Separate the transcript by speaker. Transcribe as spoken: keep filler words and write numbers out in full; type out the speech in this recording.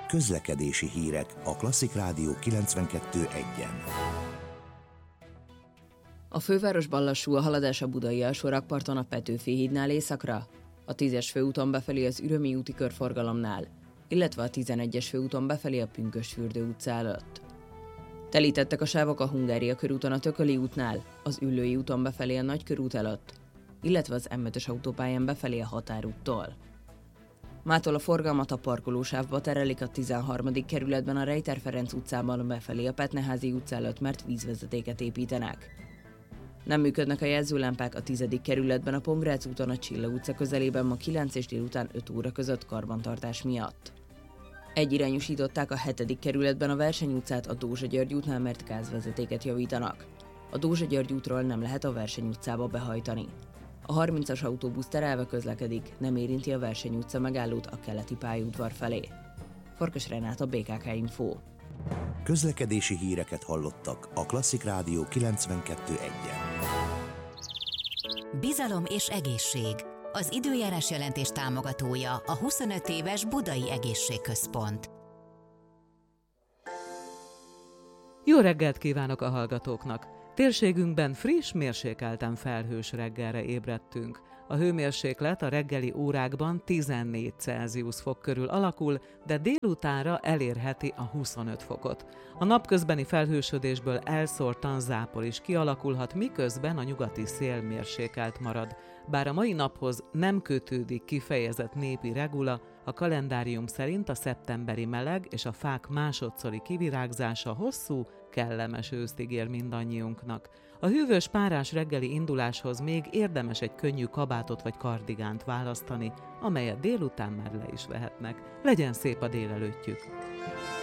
Speaker 1: Közlekedési hírek a Klasszik Rádió kilencvenkettő egyen.
Speaker 2: A fővárosban lassú a haladás a budai alsórakparton a Petőfi hídnál északra, a tízes főúton befelé az Ürömi úti körforgalomnál, illetve a tizenegyes főúton befelé a Pünkösdfürdő utca előtt. Telítettek a sávok a Hungária körúton a Tököli útnál, az Üllői úton befelé a Nagykörút előtt, illetve az em ötös autópályán befelé a Határúttól. Mától a forgalmat a parkolósávba terelik a tizenharmadik kerületben a Rejter Ferenc utcában befelé a Petneházy utca előtt, mert vízvezetéket építenek. Nem működnek a jelzőlámpák a tizedik kerületben a Pongrác úton a Csilla utca közelében ma kilenc és délután öt óra között karbantartás miatt. Egyirányosították a hetedik kerületben a Verseny utcát a Dózsa György útnál, mert gázvezetéket javítanak. A Dózsa György útról nem lehet a Verseny utcába behajtani. A harmincas autóbusz terelve közlekedik, nem érinti a Verseny utca megállót a keleti pályaudvar felé. Farkas Renáta, bé ká ká Info.
Speaker 1: Közlekedési híreket hallottak a Klasszik Rádió kilencvenkettő egyen.
Speaker 3: Bizalom és egészség. Az időjárás jelentés támogatója a huszonöt éves Budai Egészségközpont.
Speaker 4: Jó reggelt kívánok a hallgatóknak! Térségünkben friss, mérsékelten felhős reggelre ébredtünk. A hőmérséklet a reggeli órákban tizennégy Celsius fok körül alakul, de délutánra elérheti a huszonöt fokot. A napközbeni felhősödésből elszórtan zápor is kialakulhat, miközben a nyugati szél mérsékelt marad. Bár a mai naphoz nem kötődik kifejezett népi regula, a kalendárium szerint a szeptemberi meleg és a fák másodszori kivirágzása hosszú, kellemes őszt ígér mindannyiunknak. A hűvös párás reggeli induláshoz még érdemes egy könnyű kabátot vagy kardigánt választani, amelyet délután már le is vehetnek. Legyen szép a délelőttjük!